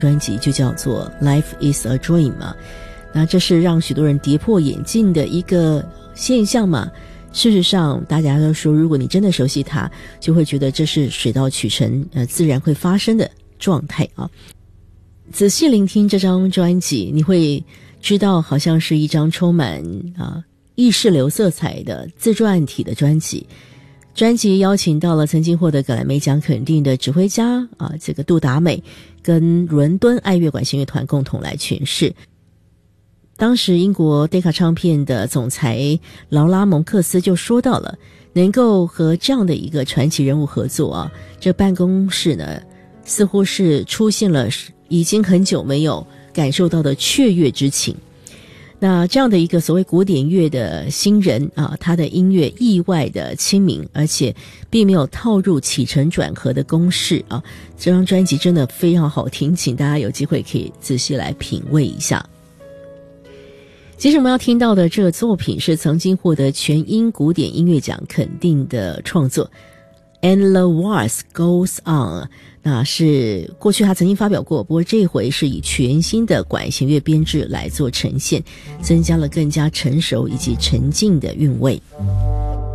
专辑就叫做 Life is a Dream 嘛，那这是让许多人跌破眼镜的一个现象嘛。事实上大家都说，如果你真的熟悉它，就会觉得这是水到渠成自然会发生的状态啊。仔细聆听这张专辑，你会知道好像是一张充满意识流色彩的自传体的专辑。专辑邀请到了曾经获得格莱美奖肯定的指挥家这个杜达美跟伦敦爱乐管弦乐团共同来诠释。当时英国 Decca 唱片的总裁劳拉蒙克斯就说到了，能够和这样的一个传奇人物合作这办公室呢似乎是出现了已经很久没有感受到的雀跃之情。那这样的一个所谓古典乐的新人他的音乐意外的亲民，而且并没有套入起承转合的公式这张专辑真的非常好听，请大家有机会可以仔细来品味一下。其实我们要听到的这个作品是曾经获得全英古典音乐奖肯定的创作 And the Waltz Goes On， 那是过去他曾经发表过，不过这回是以全新的管弦乐编制来做呈现，增加了更加成熟以及沉静的韵味。